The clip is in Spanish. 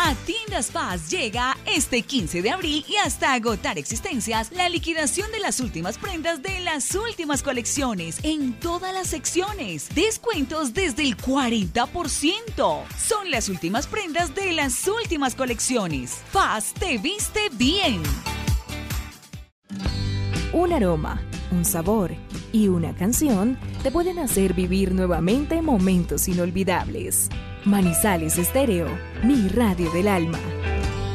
A Tiendas Paz llega este 15 de abril y hasta agotar existencias la liquidación de las últimas prendas de las últimas colecciones en todas las secciones. Descuentos desde el 40%. Son las últimas prendas de las últimas colecciones. Paz te viste bien. Un aroma, un sabor y una canción te pueden hacer vivir nuevamente momentos inolvidables. Manizales Estéreo, mi radio del alma.